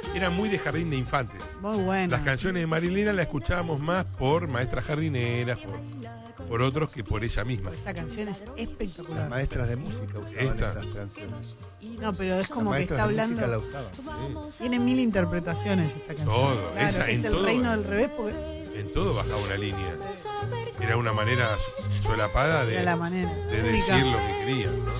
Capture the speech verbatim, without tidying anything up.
era muy de jardín de infantes. Muy buena. Las canciones de Marilena las escuchábamos más por maestras jardineras, por, por otros que por ella misma. Esta canción es espectacular. Las maestras de música usaban Esta. esas canciones. No, pero es como Las que maestras está de música la hablando. usaban. Sí. Tiene mil interpretaciones esta canción. Todo, Claro, esa, es en el todo. reino del revés porque En todo bajaba una línea. Era una manera solapada de, era la manera. de única. decir lo que quería, ¿no?